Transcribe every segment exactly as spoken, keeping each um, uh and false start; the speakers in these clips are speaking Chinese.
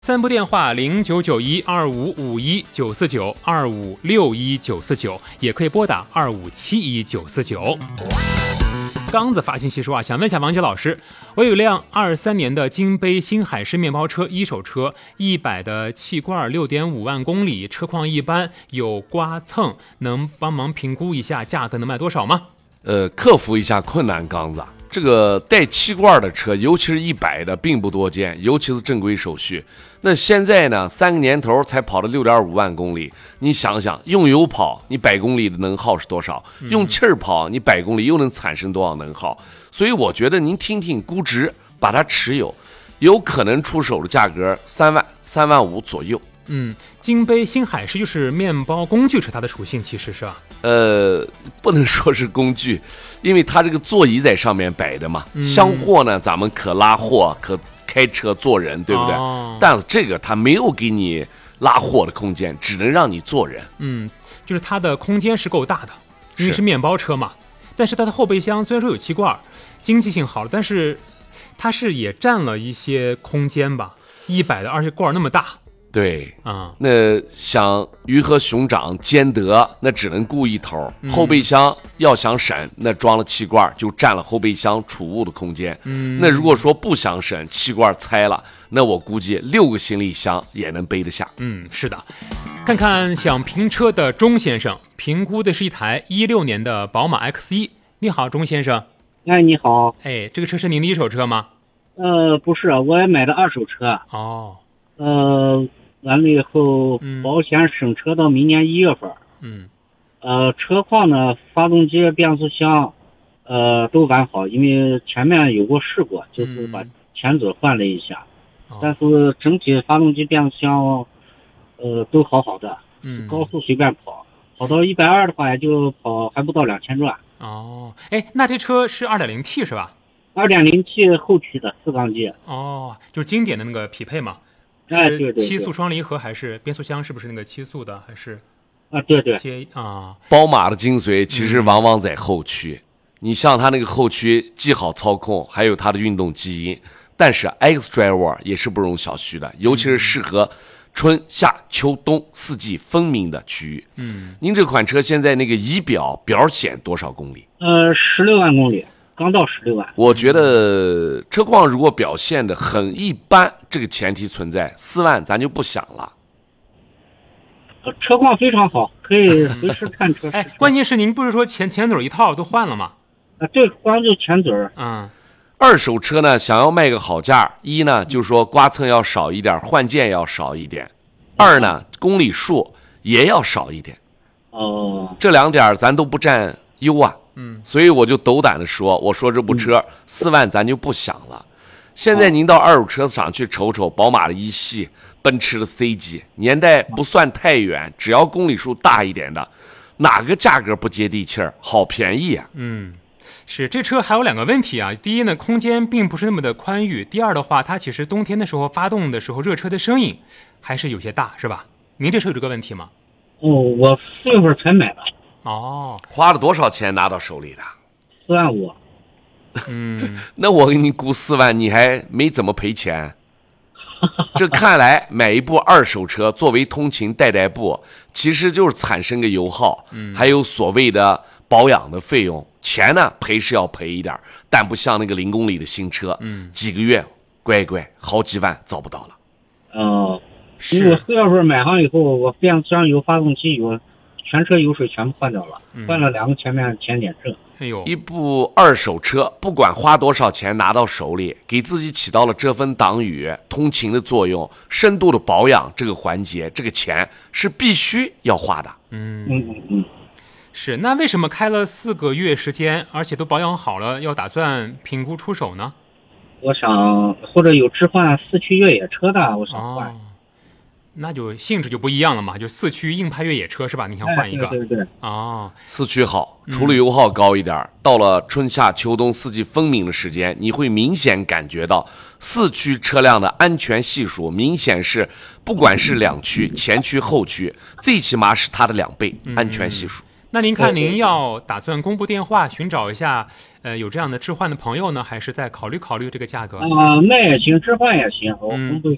三部电话零九九一二五五一九四九二五六一九四九，也可以拨打二五七一九四九。刚子发信息说啊，想问一下王杰老师，我有一辆二三年的金杯新海狮面包车一手车，一百的气罐，六点五万公里，车况一般，有刮蹭，能帮忙评估一下价格能卖多少吗？ 呃，克服一下困难，刚子。这个带气罐的车，尤其是一百的，并不多见，尤其是正规手续。那现在呢，三个年头才跑了六点五万公里，你想想，用油跑，你百公里的能耗是多少？用气儿跑，你百公里又能产生多少能耗？所以我觉得您听听估值，把它持有，有可能出手的价格三万、三万五左右。 嗯，金杯新海狮就是面包工具车，它的属性其实是吧？ 呃，不能说是工具，因为它这个座椅在上面摆的嘛。嗯、厢货呢，咱们可拉货，可开车坐人，对不对？哦、但是这个它没有给你拉货的空间，只能让你坐人。 嗯，就是它的空间是够大的，因为是面包车嘛。但是它的后备箱虽然说有气罐，经济性好了，但是它是也占了一些空间吧。一百的，而且罐那么大。 对啊、嗯， 那想鱼和熊掌兼得，那只能顾一头。嗯、后备箱要想省，那装了气罐就占了后备箱储物的空间。嗯，那如果说不想省，气罐拆了，那我估计六个行李箱也能背得下。 嗯，是的。看看想评车的钟先生，评估的是一台一六年的宝马 X 一。你好，钟先生。 哎，你好。 哎，这个车是您的一手车吗？ 呃，不是，我也买的二手车。 哦。 呃。完了以后，保险审车到明年一月份。 嗯， 呃，车况呢，发动机、变速箱，呃，都完好，因为前面有过事故，就是把前嘴换了一下， 嗯、 但是整体发动机、变速箱，呃，都好好的。 嗯， 高速随便跑，跑到一百二的话，也就跑还不到两千转。 哦，哎，那这车是 二点零 T 是吧？ 二点零 T 后驱的四缸机。 哦，就是经典的那个匹配嘛。 哎，对对对， 七速双离合还是变速箱？是不是那个七速的？还是啊，对对， 切啊。 宝马的精髓其实往往在后驱。嗯、你像它那个后驱既好操控，还有它的运动基因。但是 X-Drive 也是不容小觑的，尤其是适合春夏秋冬四季分明的区域。 嗯， 您这款车现在那个仪表表显多少公里？ 呃，十六万公里。刚到十六万， 我觉得车况如果表现的很一般，这个前提存在，四万咱就不想了。 车况非常好，可以随时看车。 哎，关键是您不是说前前嘴一套都换了吗？ 啊，对，光就前嘴儿。 嗯， 二手车呢，想要卖个好价，一呢就是说刮蹭要少一点，换件要少一点；二呢公里数也要少一点。 哦， 这两点咱都不占优啊。 嗯， 所以我就斗胆的说，我说这部车四万咱就不想了。现在您到二手车厂去瞅瞅，宝马的一系、奔驰的 C 级，年代不算太远，只要公里数大一点的，哪个价格不接地气儿？好便宜啊！ 嗯，是这车还有两个问题啊。第一呢，空间并不是那么的宽裕；第二的话，它其实冬天的时候发动的时候，热车的声音还是有些大，是吧？您这车有这个问题吗？ 哦，我四月份才买的。 哦， 花了多少钱拿到手里的？ 四万五。 嗯， 那我给你估四万，你还没怎么赔钱。这看来买一部二手车作为通勤代代步，其实就是产生个油耗，嗯，还有所谓的保养的费用。钱呢赔是要赔一点，但不像那个零公里的新车，嗯，几个月乖乖好几万找不到了。 哦、呃，因为我四月份买上以后，我变速箱油、发动机油。全车油水全部换掉了，换了两个前面前点阵。 哎呦， 一部二手车，不管花多少钱拿到手里，给自己起到了遮风挡雨、通勤的作用，深度的保养这个环节，这个钱是必须要花的。 嗯嗯嗯嗯， 是。那为什么开了四个月时间，而且都保养好了，要打算评估出手呢？ 我想或者有置换四驱越野车的，我想换。 哦，那就性质就不一样了嘛，就四驱硬派越野车是吧？你想换一个？ 哎、对对对。 哦， 四驱好，除了油耗高一点、嗯，到了春夏秋冬四季分明的时间，你会明显感觉到四驱车辆的安全系数明显是，不管是两驱、前驱、后驱，最起码是它的两倍安全系数。 嗯、那您看，您要打算公布电话寻找一下，呃，有这样的置换的朋友呢，还是再考虑考虑这个价格？ 啊、呃，那也行，置换也行，我公布一下。嗯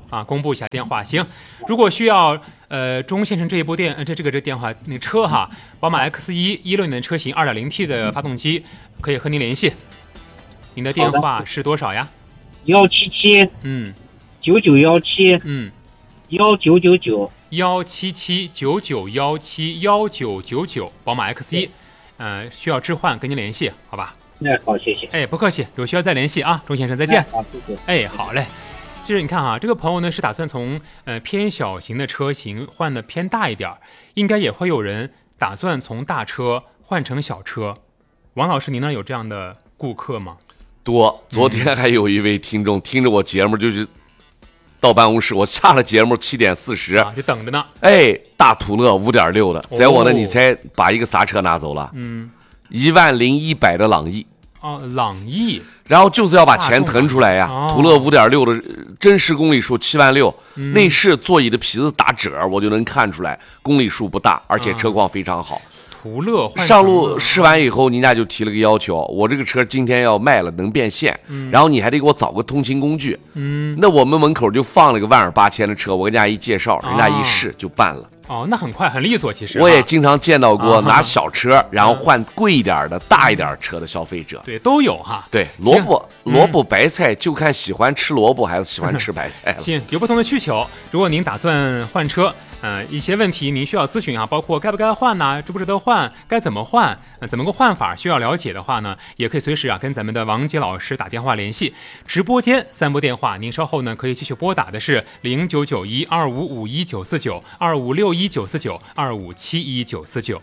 啊，公布一下电话。行，如果需要呃钟先生这一部电呃这这个这电话那车哈，宝马 X 一一六年的车型 二点零 T 的发动机，可以和您联系。您的电话是多少呀？ 幺七七嗯九九幺七嗯。 幺九九九幺七七九九幺七幺九九九，宝马 X 一，呃，需要置换跟您联系，好吧？ 哎，好，谢谢。 哎，不客气，有需要再联系啊，钟先生，再见。 好，谢谢。 哎，好嘞。就是你看哈，这个朋友呢是打算从呃偏小型的车型换的偏大一点，应该也会有人打算从大车换成小车。王老师，您那有这样的顾客吗？ 多，昨天还有一位听众、嗯、听着我节目就去到办公室，我下了节目七点四十啊，就等着呢。 哎，大途乐五点六的，在我那你猜把一个啥车拿走了？ 嗯， 一万零一百的朗逸。 哦，朗逸。 然后就是要把钱腾出来呀。 哦、 途乐五点六的真实公里数七万六、 嗯， 内饰座椅的皮子打褶，我就能看出来公里数不大，而且车况非常好。 啊、途乐上路试完以后，人家就提了个要求，我这个车今天要卖了，能变现， 嗯、 然后你还得给我找个通勤工具。 嗯， 那我们门口就放了个万儿八千的车，我跟人家一介绍，人家一试就办了。 哦，那很快很利索，其实我也经常见到过拿小车、 啊、 然后换贵一点的、嗯、大一点车的消费者， 对，都有哈。 对，萝卜萝卜白菜就看喜欢吃萝卜还是喜欢吃白菜了。 行，有不同的需求，如果您打算换车，呃，一些问题您需要咨询啊，包括该不该换呢、啊，值不值得换，该怎么换，呃，怎么个换法，需要了解的话呢，也可以随时啊跟咱们的王杰老师打电话联系。直播间三部电话，您稍后呢可以继续拨打的是零九九一二五五一九四九、二五六一九四九、二五七一九四九。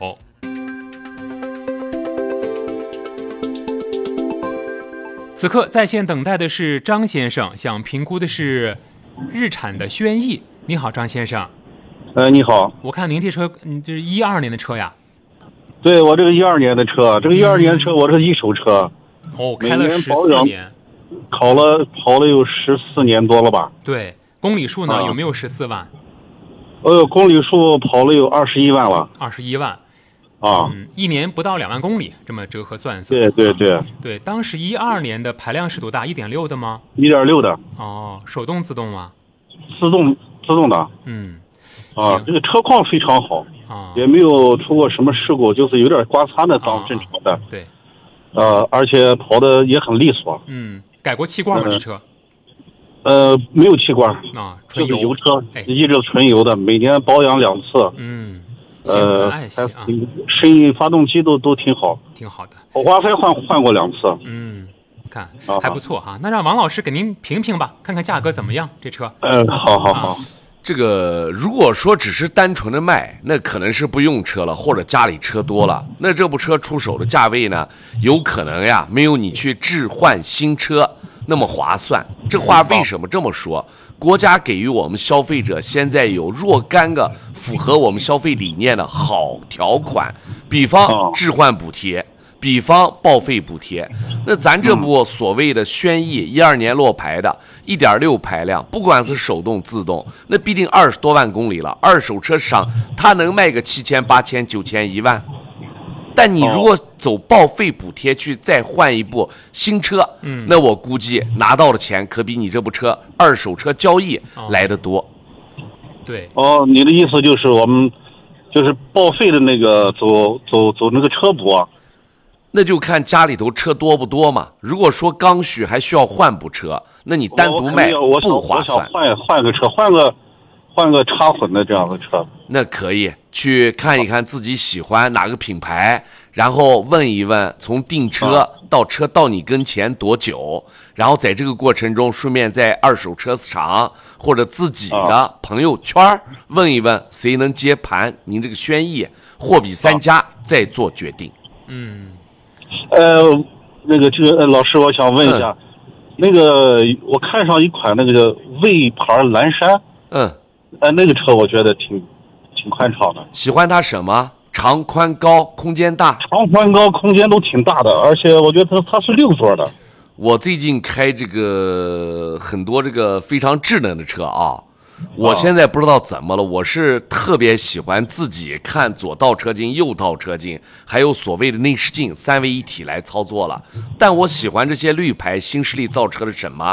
此刻在线等待的是张先生，想评估的是日产的轩逸。你好，张先生。 呃，你好， 我看您这车，嗯，这是一二年的车呀？ 对，我这个一二年的车，这个一二年的车，我这是一手车。 哦，开了十四年， 考了跑了有十四年多了吧？ 对，公里数呢、 啊、 有没有十四万？ 呃，公里数跑了有二十一万了。 二十一万。 啊， 嗯，一年不到两万公里，这么折合算一算。 对对对、啊、 对，当时一二年的排量是多大？一点六的吗？ 一点六的。 哦，手动自动吗？ 自动自动的。 嗯。 啊，这个车况非常好， 啊， 也没有出过什么事故，就是有点刮擦的，当正常的。 啊、对。 呃，而且跑的也很利索。 嗯，改过气罐吗？这车？ 呃，没有气罐啊，纯油， 就是油车， 哎、 一直纯油的，每年保养两次。 嗯。 呃， 爱惜啊， 声音、发动机都都挺好， 挺好的。 火花塞换换过两次， 嗯，看还不错哈、啊。那让王老师给您评评吧，看看价格怎么样？这车？ 嗯、呃，好好好。 啊、 这个如果说只是单纯的卖，那可能是不用车了，或者家里车多了，那这部车出手的价位呢，有可能呀，没有你去置换新车那么划算。这话为什么这么说？国家给予我们消费者现在有若干个符合我们消费理念的好条款，比方置换补贴，比方报废补贴。那咱这部所谓的轩逸一二年落牌的 一点六 排量，不管是手动自动，那必定二十多万公里了，二手车市场它能卖个七千八千九千一万。但你如果走报废补贴去再换一部新车， 嗯， 那我估计拿到的钱可比你这部车二手车交易来得多。 哦、对。 哦，你的意思就是我们就是报废的那个走走走那个车补啊？ 那就看家里头车多不多嘛。如果说刚需还需要换部车，那你单独卖不划算。 我想换换个车，换个换个插混的这样的车。 那可以去看一看自己喜欢哪个品牌，然后问一问从订车到车到你跟前多久，然后在这个过程中顺便在二手车市场或者自己的朋友圈问一问谁能接盘您这个轩逸，货比三家再做决定。 嗯， 呃，那个这个、呃、老师，我想问一下，嗯、那个我看上一款那个魏牌蓝山， 嗯， 呃，那个车我觉得挺挺宽敞的。 喜欢它什么？长宽高，空间大。 长宽高，空间都挺大的，而且我觉得它它是六座的。 我最近开这个很多这个非常智能的车啊，我现在不知道怎么了，我是特别喜欢自己看左倒车镜、右倒车镜，还有所谓的内视镜三位一体来操作了。但我喜欢这些绿牌新势力造车的什么？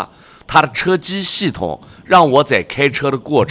它的车机系统让我在开车的过程